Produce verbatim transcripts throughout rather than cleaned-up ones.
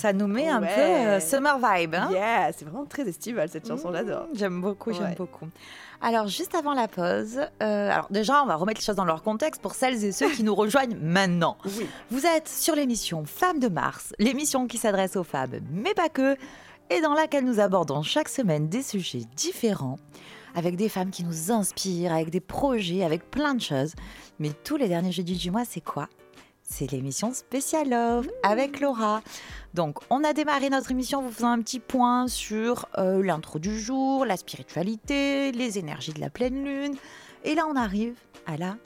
Ça nous met un Ouais. peu euh, summer vibe. Hein Yeah, c'est vraiment très estival cette chanson, Mmh, j'adore. J'aime beaucoup, j'aime Ouais. beaucoup. Alors, juste avant la pause, euh, alors déjà, on va remettre les choses dans leur contexte pour celles et ceux qui nous rejoignent maintenant. Oui. Vous êtes sur l'émission Femmes de Mars, l'émission qui s'adresse aux femmes, mais pas que, et dans laquelle nous abordons chaque semaine des sujets différents, avec des femmes qui nous inspirent, avec des projets, avec plein de choses. Mais tous les derniers jeudis du mois, c'est quoi ? C'est l'émission Spécial Love avec Laura. Donc, on a démarré notre émission en vous faisant un petit point sur euh, l'intro du jour, la spiritualité, les énergies de la pleine lune. Et là, on arrive à la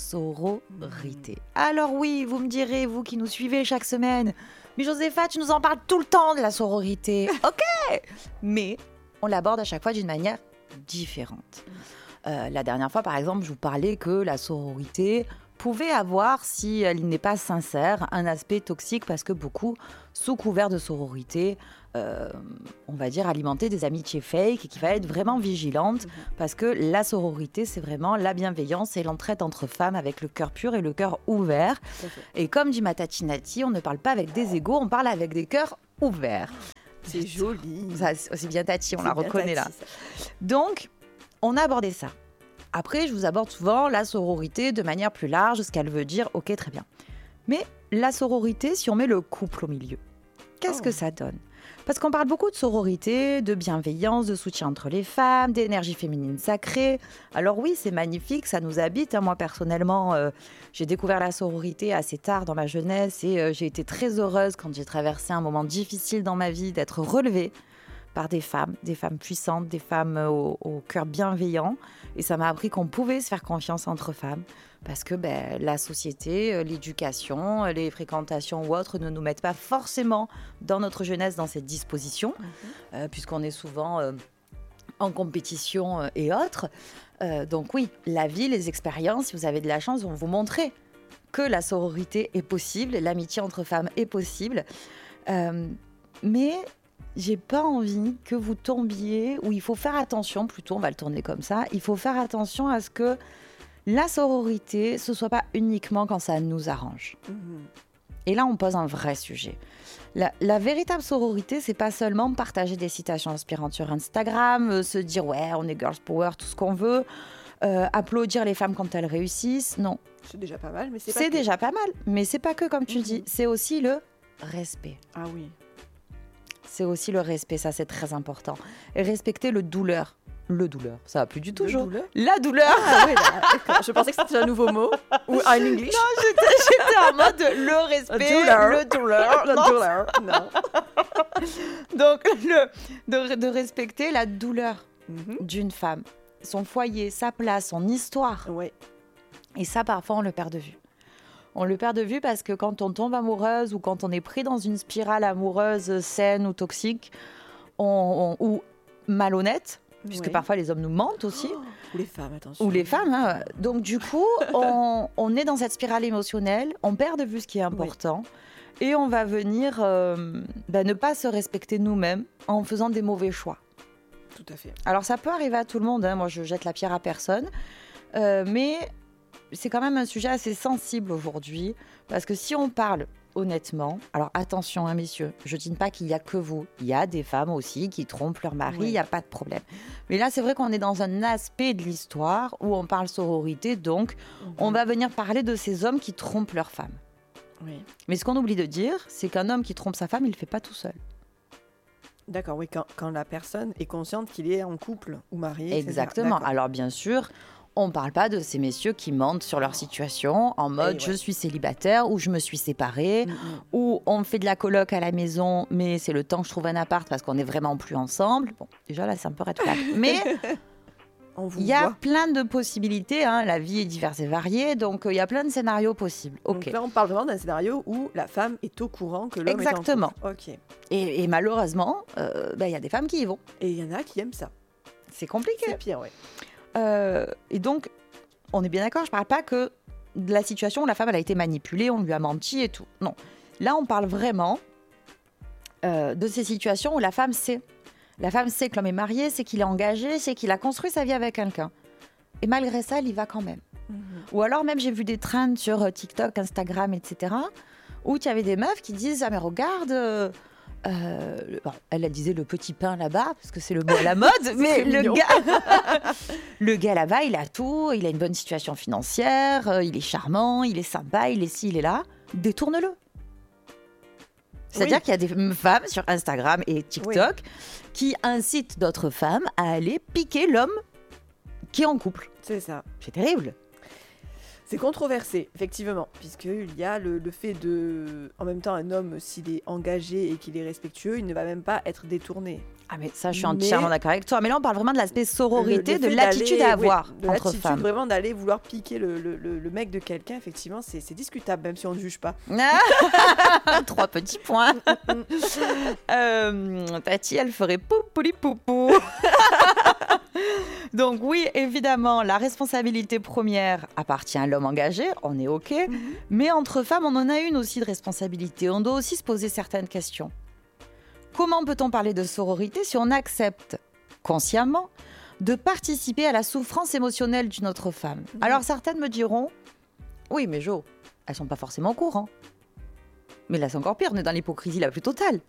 sororité. Alors oui, vous me direz, vous qui nous suivez chaque semaine, mais Josépha, tu nous en parles tout le temps de la sororité. Ok, mais on l'aborde à chaque fois d'une manière différente. Euh, la dernière fois, par exemple, je vous parlais que la sororité pouvait avoir, si elle n'est pas sincère, un aspect toxique parce que beaucoup, sous couvert de sororité, euh, on va dire alimenter des amitiés fake et qu'il va être vraiment vigilante Mhm. parce que la sororité, c'est vraiment la bienveillance et l'entraide entre femmes avec le cœur pur et le cœur ouvert. Tout à fait. Et comme dit ma tatinati, on ne parle pas avec des égos, on parle avec des cœurs ouverts. C'est joli. Ça, c'est c'est bien Tati, on C'est la bien reconnaît là. Tati, ça. Donc, on a abordé ça. Après, je vous aborde souvent la sororité de manière plus large, ce qu'elle veut dire, ok, très bien. Mais la sororité, si on met le couple au milieu, qu'est-ce Oh. que ça donne ? Parce qu'on parle beaucoup de sororité, de bienveillance, de soutien entre les femmes, d'énergie féminine sacrée. Alors oui, c'est magnifique, ça nous habite. hein. Moi, personnellement, euh, j'ai découvert la sororité assez tard dans ma jeunesse et euh, j'ai été très heureuse quand j'ai traversé un moment difficile dans ma vie d'être relevée par des femmes, des femmes puissantes, des femmes euh, au, au cœur bienveillant. Et ça m'a appris qu'on pouvait se faire confiance entre femmes parce que ben, la société, euh, l'éducation, euh, les fréquentations ou autres ne nous mettent pas forcément dans notre jeunesse dans cette disposition, Mhm. euh, puisqu'on est souvent euh, en compétition euh, et autres. Euh, donc oui, la vie, les expériences, si vous avez de la chance, vont vous montrer que la sororité est possible, l'amitié entre femmes est possible. Euh, mais j'ai pas envie que vous tombiez, ou il faut faire attention, plutôt on va le tourner comme ça, il faut faire attention à ce que la sororité, ce soit pas uniquement quand ça nous arrange. Mhm. Et là, on pose un vrai sujet. La, la véritable sororité, c'est pas seulement partager des citations inspirantes sur Instagram, euh, se dire ouais, on est girls power, tout ce qu'on veut, euh, applaudir les femmes quand elles réussissent. Non, C'est déjà pas mal, mais c'est pas c'est que. déjà pas mal, mais c'est pas que comme tu Mhm. dis, c'est aussi le respect. Ah oui. C'est aussi le respect, ça c'est très important. Et respecter le douleur. Le douleur, ça va plus du tout, Le Jo. douleur. La douleur. Ah oui, là, d'accord. Je pensais que c'était un nouveau mot ou un English. Non, j'étais, j'étais en mode le respect, douleur. le douleur. Le Non. douleur. Non. Donc, le, de, de respecter la douleur Mhm. d'une femme, son foyer, sa place, son histoire. Ouais. Et ça, parfois, on le perd de vue. On le perd de vue parce que quand on tombe amoureuse ou quand on est pris dans une spirale amoureuse saine ou toxique on, on- ou malhonnête, puisque Ouais. parfois les hommes nous mentent aussi, Oh, ou les femmes, attention. ou les femmes. hein. Donc du coup, on, on est dans cette spirale émotionnelle, on perd de vue ce qui est important et on va venir euh, bah, ne pas se respecter nous-mêmes en faisant des mauvais choix. Tout à fait. Alors ça peut arriver à tout le monde, hein. Moi je jette la pierre à personne, Euh, mais c'est quand même un sujet assez sensible aujourd'hui, parce que si on parle honnêtement, alors attention hein, messieurs, je dis pas qu'il y a que vous, il y a des femmes aussi qui trompent leur mari, il Oui. n'y a pas de problème. Mais là c'est vrai qu'on est dans un aspect de l'histoire où on parle sororité, donc on va venir parler de ces hommes qui trompent leur femme. Oui. Mais ce qu'on oublie de dire, c'est qu'un homme qui trompe sa femme, il le fait pas tout seul. D'accord, oui, quand, quand la personne est consciente qu'il est en couple ou marié. et cetera. Exactement. D'accord. Alors bien sûr, on ne parle pas de ces messieurs qui mentent sur leur situation en mode ouais. je suis célibataire ou je me suis séparée Mm, mm. ou on fait de la coloc à la maison mais c'est le temps que je trouve un appart parce qu'on n'est vraiment plus ensemble. Bon, déjà là c'est un peu red flag. Mais On vous il y a voit. plein de possibilités. hein. La vie est diverse et variée, donc euh, il y a plein de scénarios possibles. Donc Ok. là, on parle vraiment d'un scénario où la femme est au courant que l'homme Exactement. est en couple. Ok. Et, et malheureusement, euh, ben, il y a des femmes qui y vont. Et il y en a qui aiment ça. C'est compliqué. C'est pire, ouais. Euh, et donc, on est bien d'accord, je parle pas que de la situation où la femme elle a été manipulée, on lui a menti et tout. Non. Là, on parle vraiment euh, de ces situations où la femme sait. La femme sait que l'homme est marié, sait qu'il est engagé, sait qu'il a construit sa vie avec quelqu'un. Et malgré ça, elle y va quand même. Mhm. Ou alors même, j'ai vu des trends sur euh, TikTok, Instagram, et cetera, où il y avait des meufs qui disent « Ah mais regarde, euh, Euh, bon, elle disait le petit pain là-bas, parce que c'est le mot à la mode, mais le gars, le gars là-bas, il a tout, il a une bonne situation financière, euh, il est charmant, il est sympa, il est ci, il est là. Détourne-le. C'est-à-dire oui. qu'il y a des femmes sur Instagram et TikTok oui. qui incitent d'autres femmes à aller piquer l'homme qui est en couple. C'est ça. C'est terrible. C'est controversé, effectivement, puisqu'il y a le, le fait de... En même temps, un homme, s'il est engagé et qu'il est respectueux, il ne va même pas être détourné. Ah mais ça, je suis entièrement mais... d'accord avec toi. Mais là, on parle vraiment de l'aspect sororité, le, le de l'attitude à avoir oui, de entre l'attitude, femmes. Vraiment d'aller vouloir piquer le, le, le, le mec de quelqu'un, effectivement, c'est, c'est discutable, même si on ne juge pas. Trois petits points. euh, Tati, elle ferait poupouli poupou. Donc oui, évidemment, la responsabilité première appartient à l'homme engagé, on est OK. Mm-hmm. Mais entre femmes, on en a une aussi de responsabilité. On doit aussi se poser certaines questions. Comment peut-on parler de sororité si on accepte consciemment de participer à la souffrance émotionnelle d'une autre femme ? Mm-hmm. Alors certaines me diront, oui mais Jo, elles sont pas forcément au courant. Mais là c'est encore pire, on est dans l'hypocrisie la plus totale.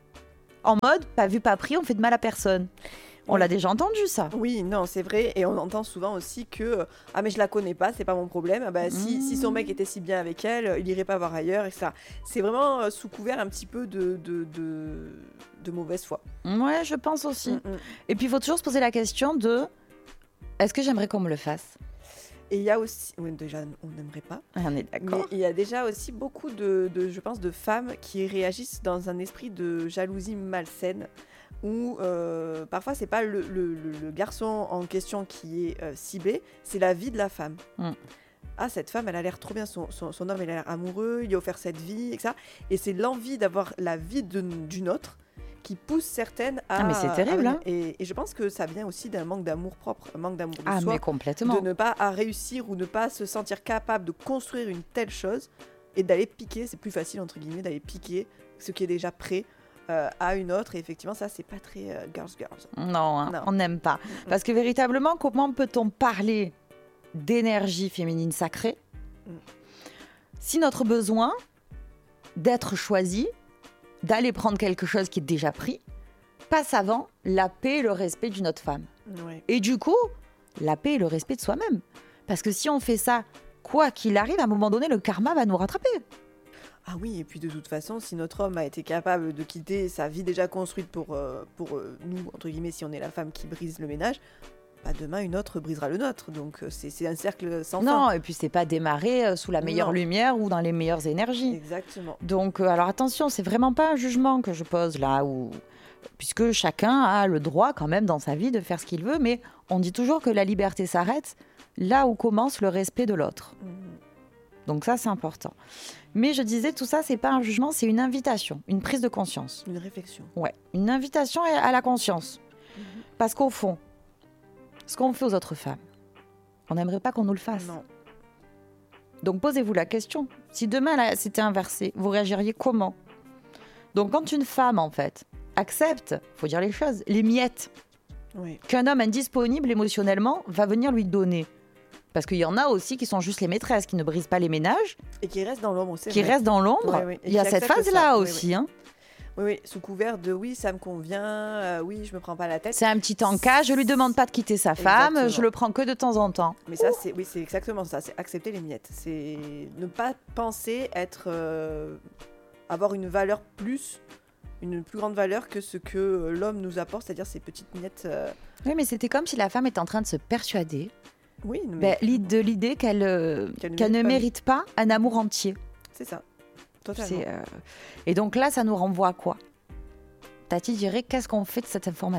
En mode, pas vu, pas pris, on fait de mal à personne. On l'a déjà entendu, ça. Oui, non, c'est vrai. Et on entend souvent aussi que « Ah, mais je la connais pas, c'est pas mon problème. Ah, bah, mmh. si, si son mec était si bien avec elle, il irait pas voir ailleurs. » et cetera. C'est vraiment euh, sous couvert un petit peu de, de, de, de mauvaise foi. Ouais, je pense aussi. Mmh. Et puis, il faut toujours se poser la question de « Est-ce que j'aimerais qu'on me le fasse ?» Et il y a aussi... Oui, déjà, on n'aimerait pas. On est d'accord. Mais il y a déjà aussi beaucoup de, de, je pense, de femmes qui réagissent dans un esprit de jalousie malsaine. Où euh, parfois c'est pas le, le, le garçon en question qui est euh, ciblé, c'est la vie de la femme. Mm. Ah, cette femme, elle a l'air trop bien, son, son, son homme, il a l'air amoureux, il lui a offert cette vie, et cetera. Et c'est l'envie d'avoir la vie de, d'une autre qui pousse certaines à... Ah, mais c'est terrible, à, hein. et, et je pense que ça vient aussi d'un manque d'amour propre, un manque d'amour de ah, soi. Mais complètement. De ne pas à réussir ou ne pas se sentir capable de construire une telle chose et d'aller piquer, c'est plus facile, entre guillemets, d'aller piquer ce qui est déjà prêt. Euh, à une autre, et effectivement ça c'est pas très euh, girls girls. Non, hein, non. on n'aime pas. Mm-hmm. Parce que véritablement, comment peut-on parler d'énergie féminine sacrée mm. si notre besoin d'être choisi, d'aller prendre quelque chose qui est déjà pris, passe avant la paix et le respect d'une autre femme. Oui. Et du coup, la paix et le respect de soi-même. Parce que si on fait ça, quoi qu'il arrive, à un moment donné, le karma va nous rattraper. Ah oui, et puis de toute façon, si notre homme a été capable de quitter sa vie déjà construite pour, euh, pour euh, nous, entre guillemets, si on est la femme qui brise le ménage, bah demain une autre brisera le nôtre. Donc c'est, c'est un cercle sans non, fin. Non, et puis c'est pas démarrer euh, sous la meilleure non. lumière ou dans les meilleures énergies. Exactement. Donc euh, alors attention, c'est vraiment pas un jugement que je pose là, où... puisque chacun a le droit quand même dans sa vie de faire ce qu'il veut, mais on dit toujours que la liberté s'arrête là où commence le respect de l'autre. Mmh. Donc ça, c'est important. Mais je disais, tout ça, c'est pas un jugement, c'est une invitation, une prise de conscience. Une réflexion. Ouais, une invitation à la conscience. Mmh. Parce qu'au fond, ce qu'on fait aux autres femmes, on n'aimerait pas qu'on nous le fasse. Non. Donc posez-vous la question. Si demain, là, c'était inversé, vous réagiriez comment ? Donc quand une femme, en fait, accepte, faut dire les choses, les miettes oui. qu'un homme indisponible émotionnellement va venir lui donner. Parce qu'il y en a aussi qui sont juste les maîtresses, qui ne brisent pas les ménages. Et qui restent dans l'ombre aussi. Qui vrai. restent dans l'ombre. Oui, oui. Il y a cette phase-là ça. aussi. Oui, oui. Hein. Oui, oui, sous couvert de oui, ça me convient, euh, oui, je me prends pas la tête. C'est un petit encas, je lui demande pas de quitter sa femme, exactement. Je le prends que de temps en temps. Mais ça, c'est, oui, c'est exactement ça, c'est accepter les miettes. C'est ne pas penser être, euh, avoir une valeur plus, une plus grande valeur que ce que l'homme nous apporte, c'est-à-dire ces petites miettes. Euh... Oui, mais c'était comme si la femme était en train de se persuader. Oui, mais... ben, de l'idée qu'elle, euh, qu'elle, qu'elle ne mérite pas, pas un amour entier. C'est ça, totalement. C'est, euh... Et donc là, ça nous renvoie à quoi ? Tati dirait, qu'est-ce qu'on fait de cette information ?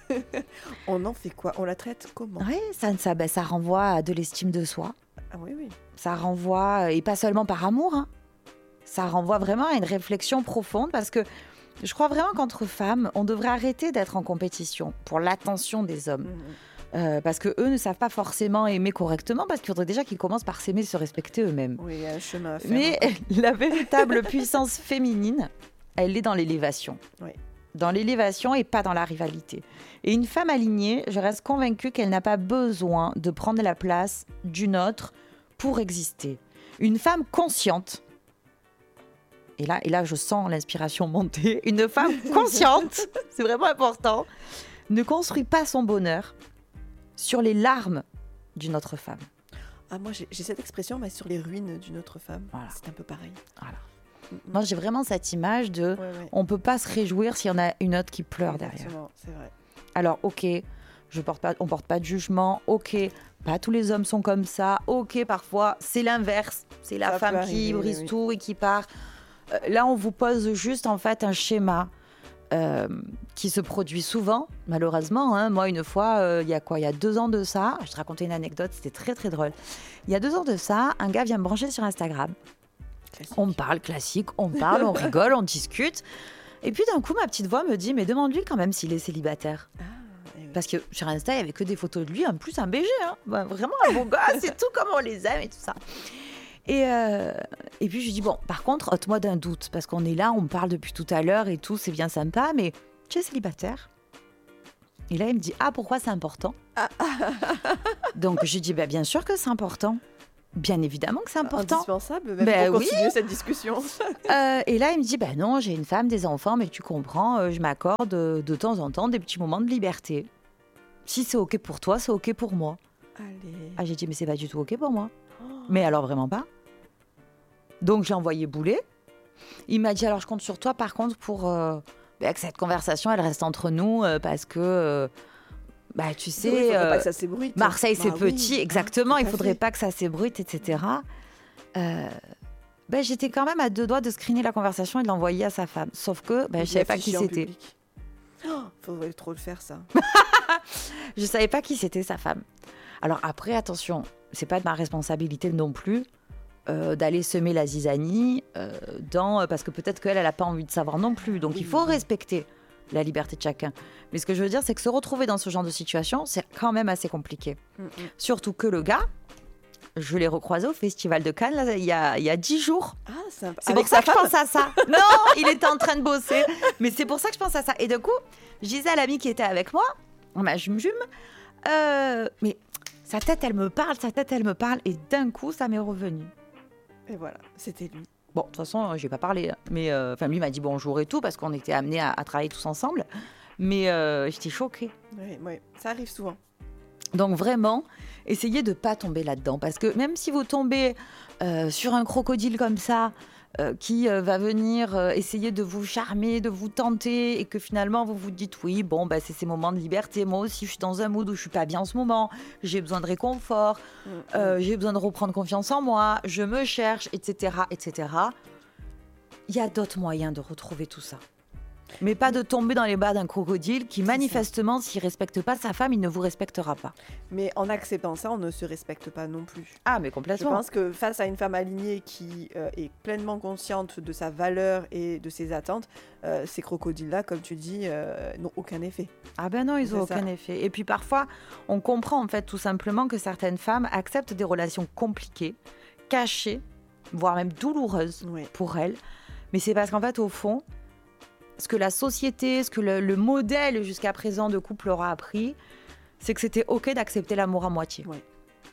On en fait quoi ? On la traite comment ? Oui, ça, ça, ben, ça renvoie à de l'estime de soi. Ah oui, oui. Ça renvoie, et pas seulement par amour, hein. Ça renvoie vraiment à une réflexion profonde, parce que je crois vraiment qu'entre femmes, on devrait arrêter d'être en compétition pour l'attention des hommes. Mmh. Euh, parce qu'eux ne savent pas forcément aimer correctement, parce qu'il faudrait déjà qu'ils commencent par s'aimer et se respecter eux-mêmes. Oui, il y a un chemin à faire. Mais la véritable puissance féminine, elle est dans l'élévation. Oui. Dans l'élévation et pas dans la rivalité. Et une femme alignée, je reste convaincue qu'elle n'a pas besoin de prendre la place d'une autre pour exister. Une femme consciente, et là, et là je sens l'inspiration monter, une femme consciente, c'est vraiment important, ne construit pas son bonheur sur les larmes d'une autre femme. Ah, moi, j'ai, j'ai cette expression, mais sur les ruines d'une autre femme. Voilà. C'est un peu pareil. Voilà. Moi, j'ai vraiment cette image de Ouais, ouais. on ne peut pas se réjouir s'il y en a une autre qui pleure derrière. Exactement, c'est vrai. Alors, ok, je porte pas, on ne porte pas de jugement, ok, pas tous les hommes sont comme ça, ok, parfois c'est l'inverse, c'est la Ça femme peut qui arriver, brise oui. tout et qui part. Euh, là, on vous pose juste en fait un schéma euh, qui se produit souvent, malheureusement. Hein. Moi, une fois, euh, il y a quoi, il y a deux ans de ça, je te racontais une anecdote, c'était très très drôle. Il y a deux ans de ça, un gars vient me brancher sur Instagram. Classique. On me parle classique, on parle, on rigole, on discute. Et puis d'un coup, ma petite voix me dit, mais demande-lui quand même s'il est célibataire. Ah, eh oui. Parce que sur Insta, il n'y avait que des photos de lui, en plus un B G. Hein. Bah, vraiment un beau gosse, c'est tout comme on les aime et tout ça. Et, euh, et puis je lui dis, bon, par contre, ôte-moi d'un doute, parce qu'on est là, on me parle depuis tout à l'heure et tout, c'est bien sympa, mais tu es célibataire? Et là, il me dit, ah, pourquoi c'est important? Donc je lui dis, bah, bien sûr que c'est important. Bien évidemment que c'est important. Indispensable, même Ben pour oui. continuer cette discussion. Euh, et là, il me dit, bah non, j'ai une femme, des enfants, mais tu comprends, euh, je m'accorde euh, de temps en temps des petits moments de liberté. Si c'est OK pour toi, c'est OK pour moi. Allez. Ah, j'ai dit, mais c'est pas du tout OK pour moi. Oh. Mais alors, vraiment pas. Donc, j'ai envoyé bouler. Il m'a dit, alors, je compte sur toi, par contre, pour euh, bah, que cette conversation, elle reste entre nous, euh, parce que, euh, bah, tu Oui, sais, faudrait euh, pas que ça s'ébruite. Marseille, c'est Bah oui, petit, hein, exactement, tout il à faudrait fait. pas que ça s'ébruite, et cetera. Euh, ben, j'étais quand même à deux doigts de screener la conversation et de l'envoyer à sa femme. Sauf que ben, Et je savais pas qui l'afficher en c'était. public. Oh, faudrait trop le faire, ça. Je savais pas qui c'était sa femme. Alors après, attention, c'est pas de ma responsabilité non plus euh, d'aller semer la zizanie euh, dans parce que peut-être qu'elle, elle a pas envie de savoir non plus. Donc Oui, il faut oui. respecter la liberté de chacun. Mais ce que je veux dire, c'est que se retrouver dans ce genre de situation, c'est quand même assez compliqué. Mm, mm. Surtout que le gars, je l'ai recroisé au Festival de Cannes là, il y a il y a dix jours. Ah, c'est un... C'est Avec pour ça sa que je femme pense à ça. Non, il était en train de bosser. Mais c'est pour ça que je pense à ça. Et du coup, je disais à l'ami qui était avec moi, ma jume-jume, euh, mais sa tête, elle me parle, sa tête, elle me parle. Et d'un coup, ça m'est revenu. Et voilà, c'était lui. Bon, de toute façon, je n'ai pas parlé. hein. Mais euh, enfin, lui m'a dit bonjour et tout, parce qu'on était amenés à, à travailler tous ensemble. Mais euh, j'étais choquée. Oui, oui, ça arrive souvent. Donc vraiment, essayez de ne pas tomber là-dedans. Parce que même si vous tombez euh, sur un crocodile comme ça, euh, qui euh, va venir euh, essayer de vous charmer, de vous tenter, et que finalement vous vous dites, oui, bon, bah, c'est ces moments de liberté. Moi aussi, je suis dans un mood où je suis pas bien en ce moment. J'ai besoin de réconfort. Mm, euh, mm. j'ai besoin de reprendre confiance en moi. Je me cherche, et cetera, et cetera. Il y a d'autres moyens de retrouver tout ça. Mais pas de tomber dans les bas d'un crocodile qui, C'est ça. manifestement, s'il ne respecte pas sa femme, il ne vous respectera pas. Mais en acceptant ça, on ne se respecte pas non plus. Ah, mais Je complètement. pense que face à une femme alignée qui euh, est pleinement consciente de sa valeur et de ses attentes, euh, ces crocodiles-là, comme tu dis, euh, n'ont aucun effet. Ah ben non, ils n'ont C'est aucun ça. effet. Et puis parfois, on comprend en fait tout simplement que certaines femmes acceptent des relations compliquées, cachées, voire même douloureuses Oui. pour elles. Mais c'est parce qu'en fait, au fond, ce que la société, ce que le, le modèle jusqu'à présent de couple leur a appris, c'est que c'était OK d'accepter l'amour à moitié. Ouais.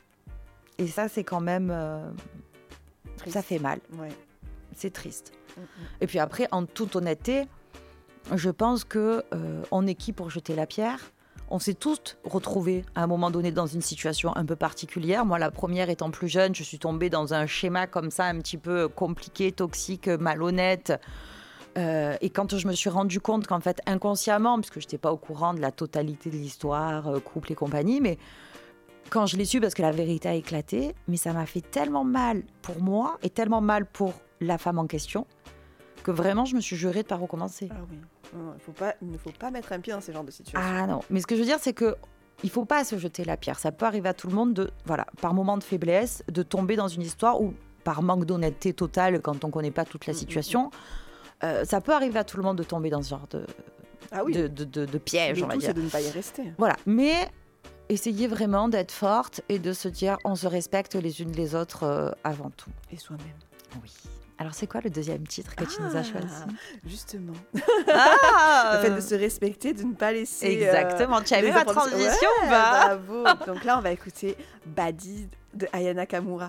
Et ça, c'est quand même... euh, Triste. ça fait mal. Ouais. C'est triste. Mm, mm. Et puis après, en toute honnêteté, je pense que euh, on est qui pour jeter la pierre? On s'est tous retrouvés à un moment donné dans une situation un peu particulière. Moi, la première étant plus jeune, je suis tombée dans un schéma comme ça, un petit peu compliqué, toxique, malhonnête. Euh, et quand je me suis rendu compte qu'en fait, inconsciemment, puisque je n'étais pas au courant de la totalité de l'histoire, euh, couple et compagnie, mais quand je l'ai su parce que la vérité a éclaté, mais ça m'a fait tellement mal pour moi et tellement mal pour la femme en question que vraiment, je me suis jurée de ne pas recommencer. Ah oui. Non, non, il, faut pas, il ne faut pas mettre un pied dans ce genre de situation. Ah non, mais ce que je veux dire, c'est que il faut pas se jeter la pierre. Ça peut arriver à tout le monde, de, voilà, par moment de faiblesse, de tomber dans une histoire ou par manque d'honnêteté totale quand on connaît pas toute la Mm, mm, situation. Euh, ça peut arriver à tout le monde de tomber dans ce genre de, Ah oui. de, de, de- de piège, Le on va tout, dire. c'est de ne pas y rester. Voilà, mais essayez vraiment d'être forte et de se dire on se respecte les unes les autres euh, avant tout. Et soi-même. Oui. Alors c'est quoi le deuxième titre que tu nous as choisi? Justement. Ah Le fait de se respecter, de ne pas laisser... euh, Exactement, tu as aimé les ma informations- transition Ouais, ou pas? bravo. Donc là, on va écouter Badi de Ayana Kamura.